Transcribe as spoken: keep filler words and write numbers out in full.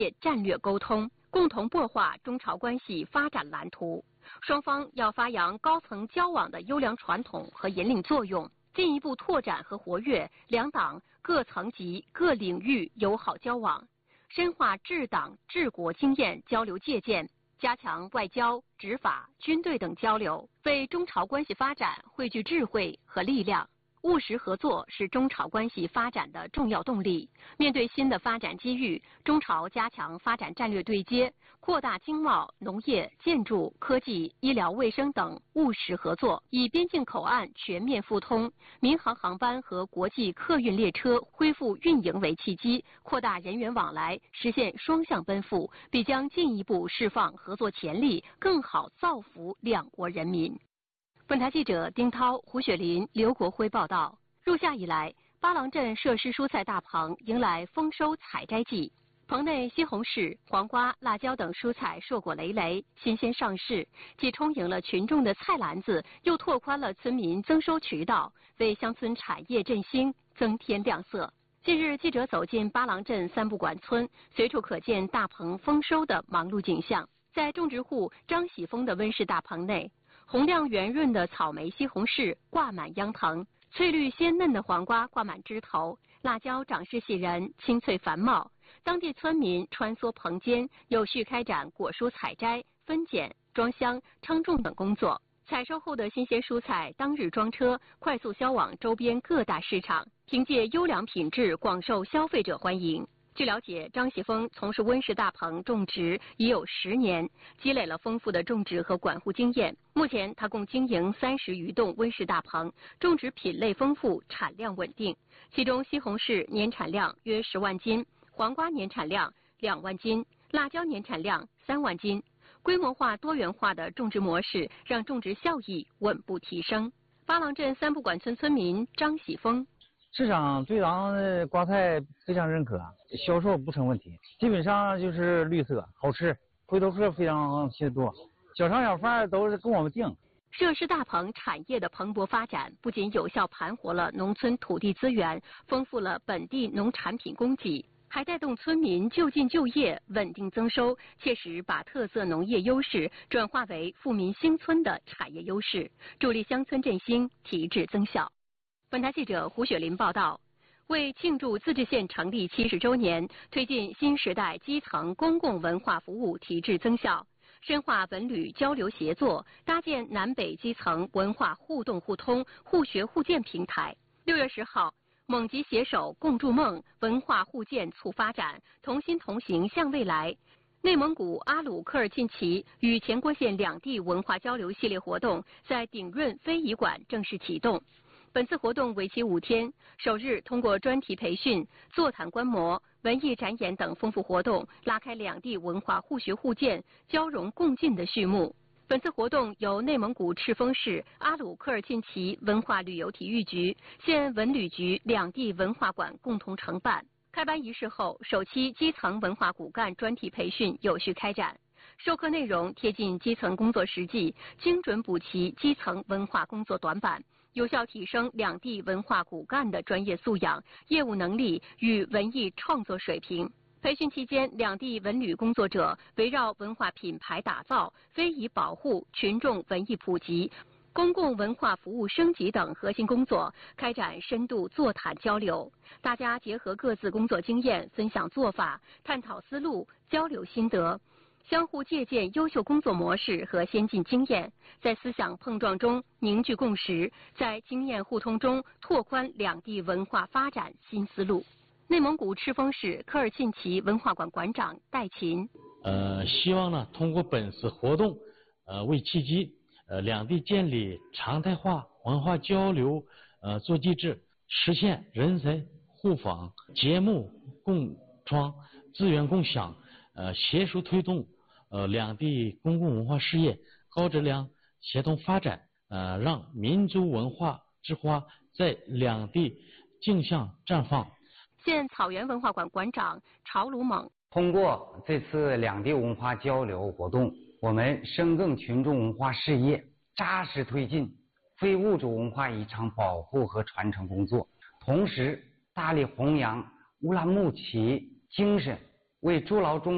战略沟通，共同擘画中朝关系发展蓝图。双方要发扬高层交往的优良传统和引领作用，进一步拓展和活跃两党各层级、各领域友好交往，深化治党治国经验交流借鉴，加强外交、执法、军队等交流，为中朝关系发展汇聚智慧和力量。务实合作是中朝关系发展的重要动力。面对新的发展机遇，中朝加强发展战略对接，扩大经贸、农业、建筑、科技、医疗卫生等务实合作，以边境口岸全面复通、民航航班和国际客运列车恢复运营为契机，扩大人员往来，实现双向奔赴，必将进一步释放合作潜力，更好造福两国人民。本台记者丁涛、胡雪林、刘国辉报道。入夏以来，巴郎镇设施蔬菜大棚迎来丰收采摘季，棚内西红柿、黄瓜、辣椒等蔬菜硕果累累，新鲜上市，既充盈了群众的菜篮子，又拓宽了村民增收渠道，为乡村产业振兴增添亮色。近日，记者走进巴郎镇三不管村，随处可见大棚丰收的忙碌景象。在种植户张喜峰的温室大棚内，红亮圆润的草莓西红柿挂满秧藤，翠绿鲜嫩的黄瓜挂满枝头，辣椒长势喜人，青翠繁茂。当地村民穿梭棚间，有序开展果蔬采摘、分拣、装箱、称重等工作。采收后的新鲜蔬菜当日装车，快速销往周边各大市场，凭借优良品质广受消费者欢迎。据了解，张喜峰从事温室大棚种植已有十年，积累了丰富的种植和管护经验。目前，他共经营三十余栋温室大棚，种植品类丰富，产量稳定。其中，西红柿年产量约十万斤，黄瓜年产量两万斤，辣椒年产量三万斤。规模化、多元化的种植模式让种植效益稳步提升。巴郎镇三不管村村民张喜峰。 市场对咱的瓜菜非常认可，销售不成问题，基本上就是绿色好吃，回头客非常多，小商小贩都是跟我们订。 设施大棚产业的蓬勃发展，不仅有效盘活了农村土地资源，丰富了本地农产品供给，还带动村民就近就业，稳定增收，切实把特色农业优势转化为富民兴村的产业优势，助力乡村振兴提质增效。本台记者胡雪林报道。为庆祝自治县成立七十周年，推进新时代基层公共文化服务提质增效，深化文旅交流协作，搭建南北基层文化互动互通、互学互鉴平台。六月十号，蒙吉携手共筑梦，文化互鉴促发展，同心同行向未来。内蒙古阿鲁科尔沁旗与前郭县两地文化交流系列活动在鼎润非遗馆正式启动。本次活动为期五天，首日通过专题培训、座谈观摩、文艺展演等丰富活动，拉开两地文化互学互鉴、交融共进的序幕。本次活动由内蒙古赤峰市阿鲁科尔沁旗文化旅游体育局、县文旅局两地文化馆共同承办。开班仪式后，首期基层文化骨干专题培训有序开展。授课内容贴近基层工作实际，精准补齐基层文化工作短板，有效提升两地文化骨干的专业素养、业务能力与文艺创作水平。培训期间，两地文旅工作者围绕文化品牌打造、非遗保护、群众文艺普及、公共文化服务升级等核心工作开展深度座谈交流。大家结合各自工作经验，分享做法，探讨思路，交流心得，相互借鉴优秀工作模式和先进经验，在思想碰撞中凝聚共识，在经验互通中拓宽两地文化发展新思路。内蒙古赤峰市科尔沁旗文化馆馆长戴琴， 呃，希望呢通过本次活动，呃为契机，呃两地建立常态化文化交流呃做机制，实现人才互访、节目共创、资源共享，呃携手推动呃两地公共文化事业高质量协同发展，呃让民族文化之花在两地竞相绽放。 县草原文化馆馆长朝鲁猛， 通过这次两地文化交流活动，我们深耕群众文化事业，扎实推进非物质文化遗产保护和传承工作，同时大力弘扬乌兰牧骑精神，为筑牢中